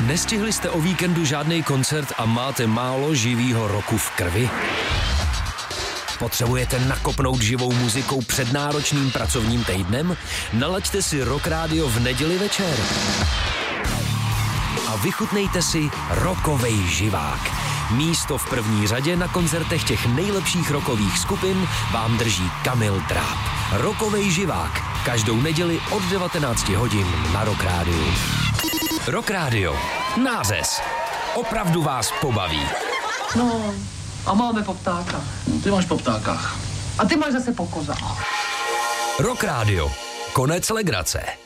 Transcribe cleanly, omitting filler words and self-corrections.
Nestihli jste o víkendu žádný koncert a máte málo živýho roku v krvi? Potřebujete nakopnout živou muzikou před náročným pracovním týdnem? Nalaďte si Rock Radio v neděli večer. A vychutnejte si rockovej živák. Místo v první řadě na koncertech těch nejlepších rockových skupin vám drží Kamil Dráb. Rockovej živák. Každou neděli od 19 hodin na Rock Radio. Rock Radio. Nářez. Opravdu vás pobaví. No, a máme po ptákách. No, ty máš po ptákách. A ty máš zase po kozách. Rock Radio. Konec legrace.